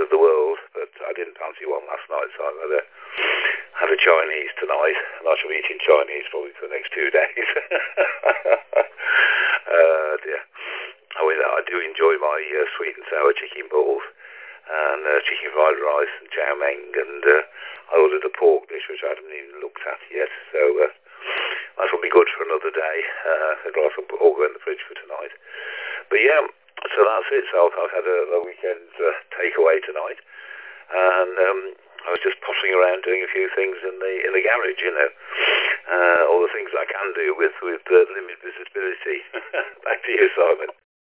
of the world, but I didn't fancy one last night, so I had a Chinese tonight, and I shall be eating Chinese probably for the next 2 days. Dear. I do enjoy my sweet and sour chicken balls, and chicken fried rice and chow mein, and I ordered a pork dish which I haven't even looked at yet, so that will be good for another day. I'd rather all go in the fridge for tonight. But yeah, so that's it. So I've had a weekend takeaway tonight, and I was just pottering around doing a few things in the garage, all the things I can do with limited visibility. Back to you, Simon.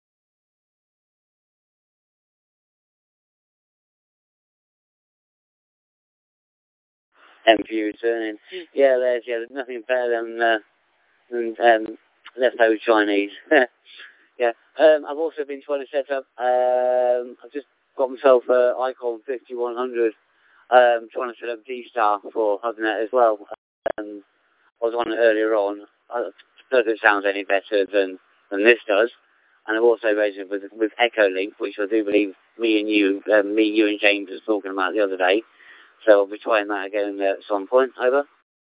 View turning. Yeah, there's nothing better than leftover Chinese. Yeah. I've also been trying to set up. I've just got myself an Icon 5100. Trying to set up D-Star for HubNet as well. I was on it earlier on. I don't know if it sounds any better than this does. And I've also raised it with Echolink, which I do believe you and James was talking about the other day. So I'll be trying that again at some point. Over.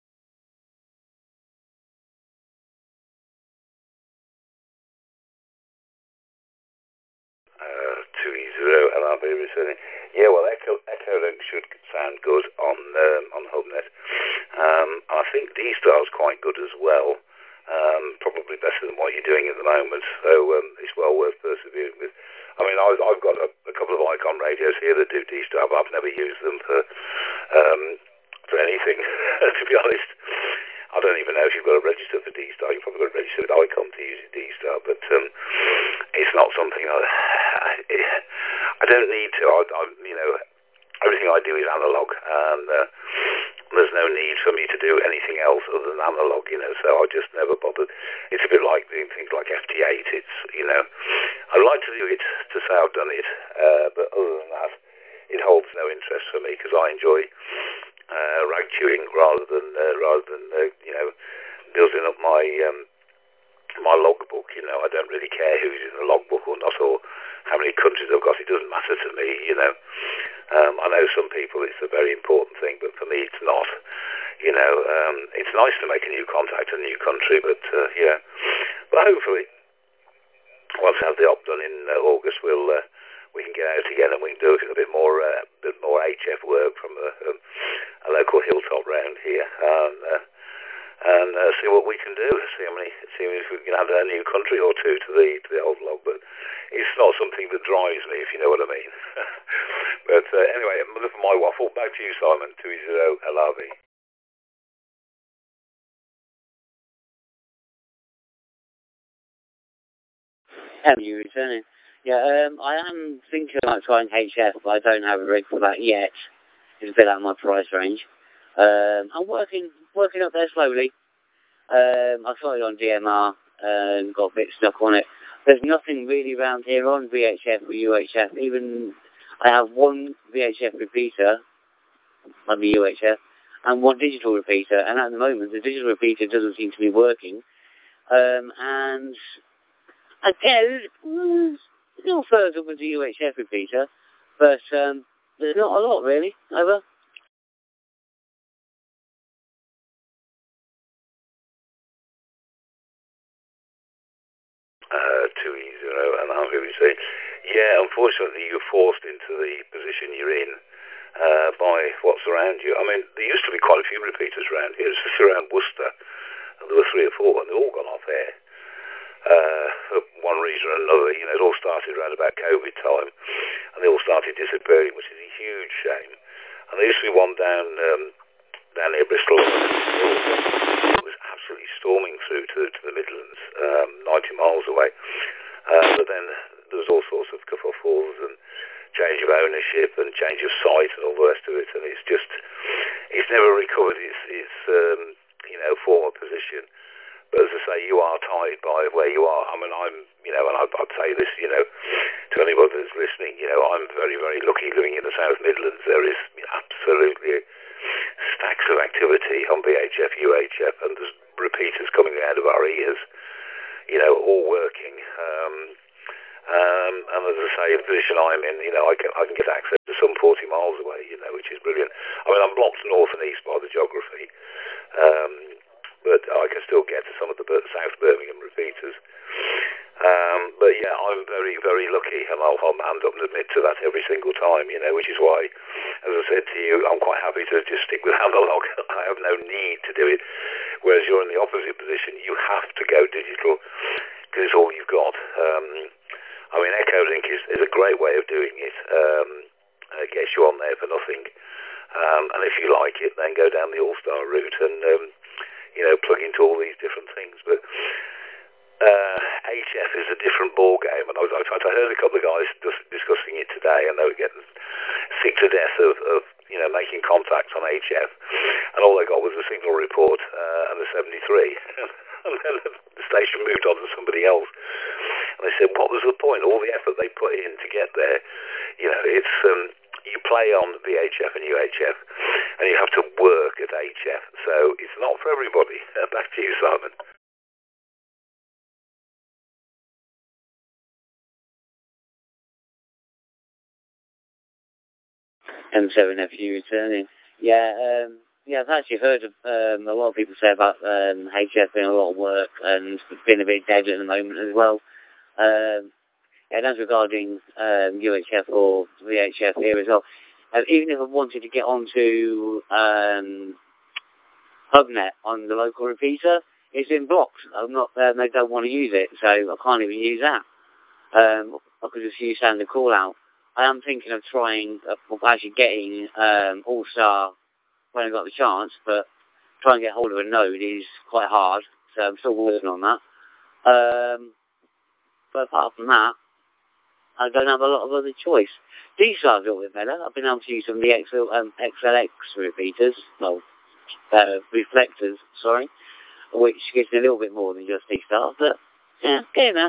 2E0 LRB returning. Yeah, well, Echolink should sound good on HubNet. I think D-Star's quite good as well. Probably better than what you're doing at the moment. So it's well worth persevering with. I mean, I've got a couple of Icon radios here that do D-Star, but I've never used them for anything, to be honest. I don't even know if you've got to register for D-Star. You've probably got to register with Icon to use D-Star, but it's not something I don't need to. Everything I do is analog, and there's no need for me to do anything else other than analog, so I just never bothered. It's a bit like doing things like FT8. It's, I'd like to do it to say I've done it, but other than that, it holds no interest for me because I enjoy rag chewing rather than building up my logbook. I don't really care who's in the logbook or not, or how many countries I've got. It doesn't matter to me. I know some people it's a very important thing, but for me it's not. It's nice to make a new contact in a new country, but but hopefully once I have the op done in August, we can get out again and we can do a bit more HF work from a local hilltop round here, and see what we can do. See if we can add a new country or two to the old log. But it's not something that drives me, if you know what I mean. But anyway, enough of my waffle. Back to you, Simon. 2E0 LRV. Have you returning? Yeah, I am thinking about trying HF, but I don't have a rig for that yet. It's a bit out of my price range. I'm working up there slowly. I started on DMR and got a bit stuck on it. There's nothing really around here on VHF or UHF. Even I have one VHF repeater on the UHF and one digital repeater, and at the moment the digital repeater doesn't seem to be working. And I guess a little further with the UHF repeater, but there's not a lot really. Over. 2E0 and I'm going to say, yeah, unfortunately you're forced into the position you're in by what's around you. I mean, there used to be quite a few repeaters around here, especially around Worcester, and there were 3 or 4, and they've all gone off air. For one reason or another, it all started around about COVID time, and they all started disappearing, which is a huge shame. And there used to be one down near Bristol. It was absolutely storming through to the Midlands, 90 miles away. But then there was all sorts of kerfuffles and change of ownership and change of site and all the rest of it, and it's never recovered its former position. But as I say, you are tied by where you are. I mean, and I'd say this, to anybody that's listening, I'm very, very lucky living in the South Midlands. There is absolutely stacks of activity on VHF, UHF, and there's repeaters coming out of our ears, all working. And as I say, the position I'm in, I can get access to some 40 single time, which is why, as I said to you, I'm quite happy to just stick with analog. I have no need to do it. Whereas you're in the opposite position, you have to go digital because it's all you've got. Echolink is a great way of doing it. It gets you on there for nothing. And if you like it, then go down the All-Star route and, plug into all these different things. But HF is a different ball game, and in fact, I heard a couple of guys discussing it today, and they were getting sick to death of making contact on HF, and all they got was a signal report and the 73, and then the station moved on to somebody else. And they said, what was the point? All the effort they put in to get there, it's you play on VHF and UHF, and you have to work at HF, so it's not for everybody. Back to you, Simon. M7FU returning. I've actually heard of a lot of people say about HF doing a lot of work and being a bit dead at the moment as well. And as regarding UHF or VHF here as well, even if I wanted to get onto HubNet on the local repeater, it's in blocked. They don't want to use it, so I can't even use that. I could just use standard call out. I am thinking of trying, actually getting All-Star when I got the chance, but trying to get hold of a node is quite hard, so I'm still working on that. But apart from that, I don't have a lot of other choice. D-Star's a little bit better. I've been able to use some of the XLX repeaters, reflectors, sorry, which gives me a little bit more than just D-Star, but yeah, getting there.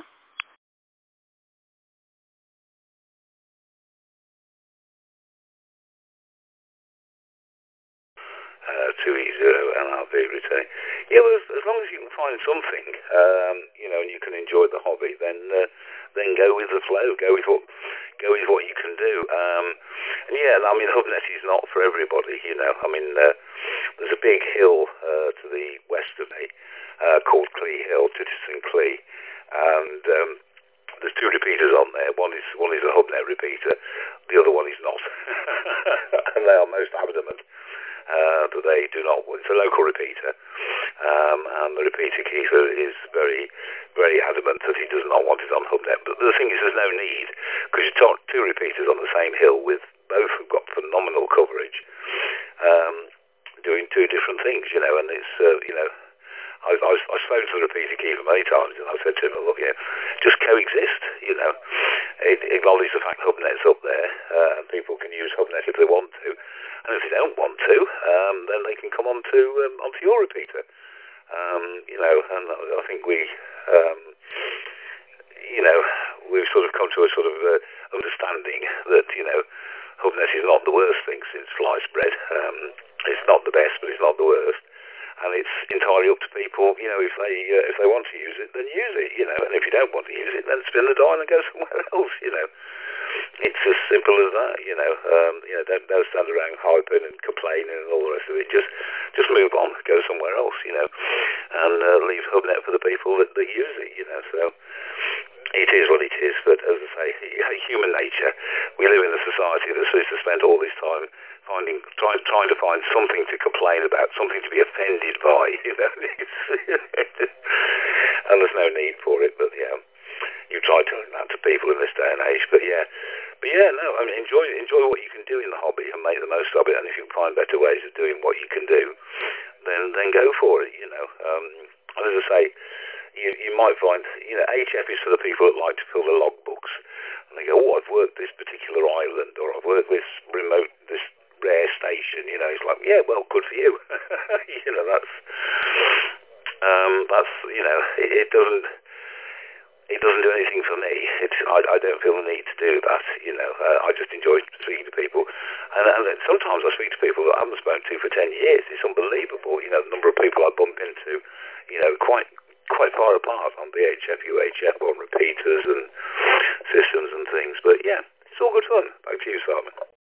2E0 LRV returning. Yeah, well, as long as you can find something, and you can enjoy the hobby, then go with the flow. Go with what you can do. HubNet is not for everybody. There's a big hill to the west of me called Clee Hill, Titterton Clee, and there's two repeaters on there. One is a HubNet repeater. The other one is not, and they are most adamant that they do not. It's a local repeater, and the repeater keeper is very, very adamant that he does not want it on HubNet. But the thing is, there's no need, because you've got two repeaters on the same hill with both have got phenomenal coverage, doing two different things, and it's, I've spoken to the repeater keeper many times, and I said to him, look, just coexist, acknowledge the fact HubNet's up there, and people can use HubNet if they want to, and if they don't want to, then they can come onto your repeater, and I think we've sort of come to a sort of understanding that, HubNet is not the worst thing since FlySpread. It's not the best, but it's not the worst. And it's entirely up to people, if they want to use it, then use it, and if you don't want to use it, then spin the dial and go somewhere else, It's as simple as that, don't stand around hyping and complaining and all the rest of it. Just move on, go somewhere else, and leave HubNet for the people that use it, So it is what it is, but as I say, human nature. We live in a society that seems to spend all this time trying to find something to complain about, something to be offended by, and there's no need for it. But you try to learn that to people in this day and age. Enjoy what you can do in the hobby and make the most of it. And if you can find better ways of doing what you can do, then go for it. And as I say, you might find, HF is for the people that like to fill the logbooks. And they go, I've worked this particular island, or I've worked this rare station. It's like, well, good for you. It doesn't do anything for me. I don't feel the need to do that. I just enjoy speaking to people, and sometimes I speak to people that I haven't spoken to for 10 years. It's unbelievable. The number of people I bump into, quite far apart on VHF, UHF, on repeaters and systems and things. But it's all good fun. Back to you, Simon.